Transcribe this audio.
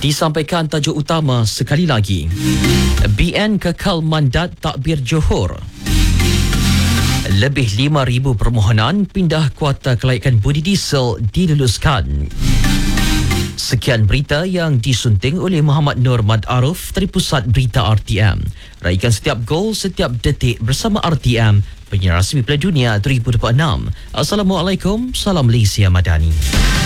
Disampaikan tajuk utama sekali lagi. BN kekal mandat takbir Johor. Lebih 5,000 permohonan pindah kuota kelayakan budi diesel diluluskan. Sekian berita yang disunting oleh Muhammad Nur Mad Aruf dari Pusat Berita RTM. Raikan setiap gol, setiap detik bersama RTM, penyiar rasmi Piala Dunia 2026. Assalamualaikum, salam Malaysia Madani.